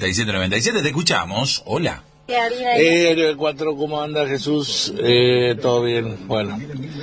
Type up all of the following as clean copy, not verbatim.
9797. Te escuchamos. Hola. El 4, ¿cómo anda Jesús? Todo bien, bueno.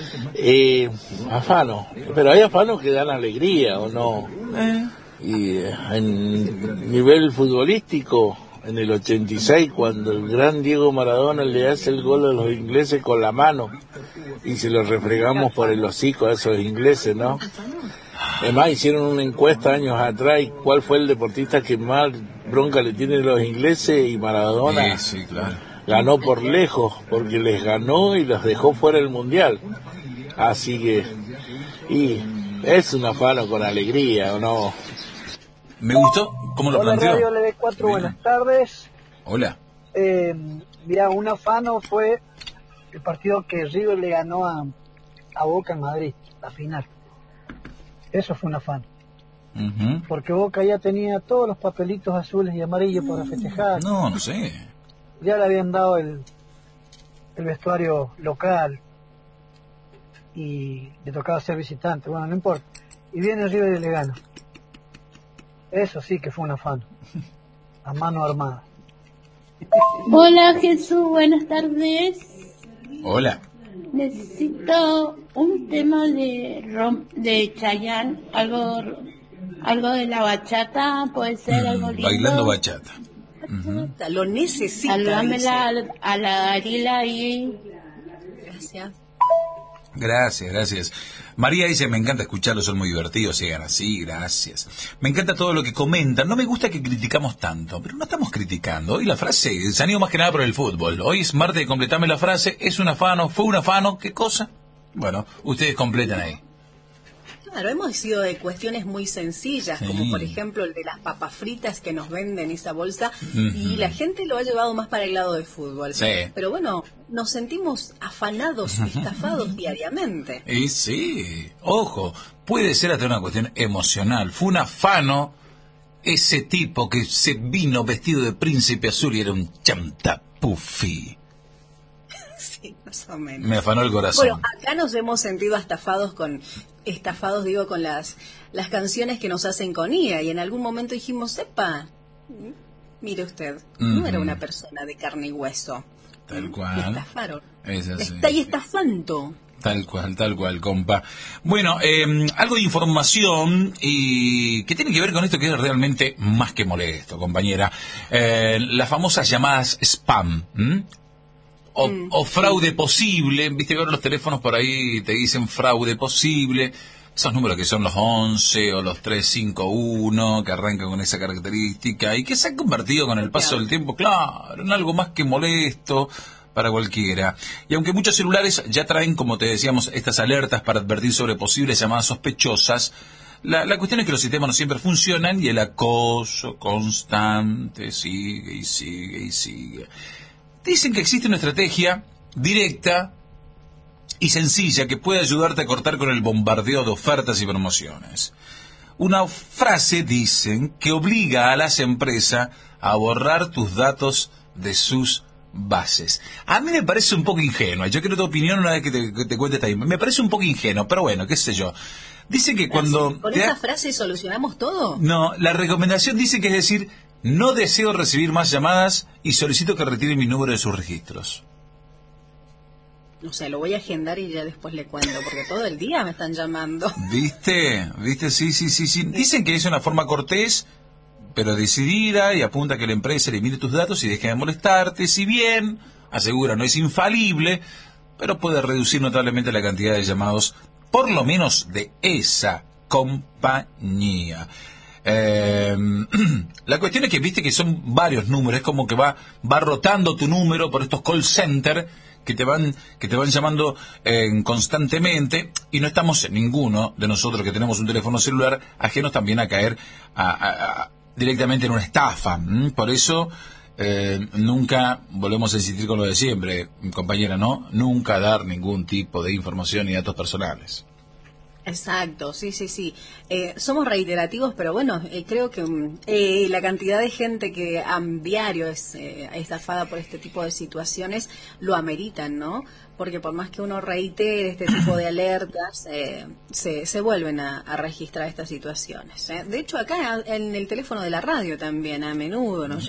Afano, pero hay afanos que dan alegría, ¿o no? Y en nivel futbolístico, en el 86, cuando el gran Diego Maradona le hace el gol a los ingleses con la mano, y se lo refregamos por el hocico a esos ingleses, ¿no? Además hicieron una encuesta años atrás, ¿cuál fue el deportista que más bronca le tienen los ingleses? Y Maradona Sí, claro. ganó por lejos, porque les ganó y los dejó fuera del mundial. Así que, y es un afano con alegría, ¿o no? Me gustó cómo lo planteó. Hola, Radio LB4, buenas tardes. Hola. Mirá, un afano fue el partido que River le ganó a Boca en Madrid, la final. Eso fue un afán. Uh-huh. Porque Boca ya tenía todos los papelitos azules y amarillos para festejar. No sé. Ya le habían dado el vestuario local y le tocaba ser visitante. Bueno, no importa. Y viene River y le gana. Eso sí que fue un afán. A mano armada. Hola Jesús, buenas tardes. Hola. Necesito un tema de Chayanne, algo de la bachata, puede ser algo lindo. Bailando bachata. Uh-huh. Lo necesita. Saludámela a la Darila ahí. Gracias. María dice, me encanta escucharlos, son muy divertidos, sigan así, gracias. Me encanta todo lo que comentan, no me gusta que criticamos tanto, pero no estamos criticando. Hoy la frase se han ido más que nada por el fútbol. Hoy es martes de completame la frase, es un afano, fue un afano, ¿qué cosa? Bueno, ustedes completan ahí. Claro, hemos sido de cuestiones muy sencillas, sí, como por ejemplo el de las papas fritas que nos venden esa bolsa, y la gente lo ha llevado más para el lado del fútbol. Sí. Pero bueno, nos sentimos afanados y estafados diariamente. Y sí, ojo, puede ser hasta una cuestión emocional. Fue un afano ese tipo que se vino vestido de príncipe azul y era un chantapufi. Sí, más o menos. Me afanó el corazón. Bueno, acá nos hemos sentido estafados con las canciones que nos hacen con IA, y en algún momento dijimos, sepa, mire usted, no era una persona de carne y hueso. Tal cual. Me estafaron. Es así. Está ahí estafando. Tal cual, compa. Bueno, algo de información y que tiene que ver con esto que es realmente más que molesto, compañera. Las famosas llamadas spam. O fraude posible, viste que ahora los teléfonos por ahí te dicen fraude posible, esos números que son los 11 o los 351 que arrancan con esa característica y que se han convertido con el paso del tiempo, claro, en algo más que molesto para cualquiera. Y aunque muchos celulares ya traen, como te decíamos, estas alertas para advertir sobre posibles llamadas sospechosas, la cuestión es que los sistemas no siempre funcionan y el acoso constante sigue y sigue. Dicen que existe una estrategia directa y sencilla que puede ayudarte a cortar con el bombardeo de ofertas y promociones. Una frase, dicen, que obliga a las empresas a borrar tus datos de sus bases. A mí me parece un poco ingenua. Yo quiero tu opinión una vez que te cuente esta misma. Me parece un poco ingenuo, pero bueno, qué sé yo. Dice que cuando... ¿Con esa frase solucionamos todo? No, la recomendación dice que es decir... No deseo recibir más llamadas y solicito que retire mi número de sus registros. No sé, lo voy a agendar y ya después le cuento, porque todo el día me están llamando. ¿Viste? Sí. Dicen que es una forma cortés, pero decidida, y apunta a que la empresa elimine tus datos y deje de molestarte. Si bien, asegura, no es infalible, pero puede reducir notablemente la cantidad de llamados, por lo menos de esa compañía. La cuestión es que viste que son varios números, es como que va rotando tu número por estos call center que te van llamando constantemente, y no estamos ninguno de nosotros que tenemos un teléfono celular ajenos también a caer directamente en una estafa. Por eso nunca, volvemos a insistir con lo de siempre, compañera, ¿no? Nunca dar ningún tipo de información ni datos personales. Exacto, sí. Somos reiterativos, pero bueno, creo que la cantidad de gente que a diario es estafada por este tipo de situaciones lo ameritan, ¿no? Porque por más que uno reitere este tipo de alertas, se vuelven a registrar estas situaciones. De hecho, acá en el teléfono de la radio también a menudo nos